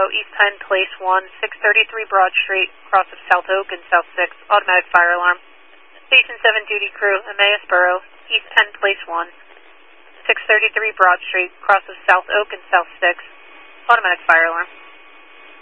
Borough, East Penn, Place 1, 633 Broad Street, cross of South Oak and South 6, automatic fire alarm. Station 7 duty crew, Emmaus Borough, East Penn, Place 1, 633 Broad Street, cross of South Oak and South 6, automatic fire alarm.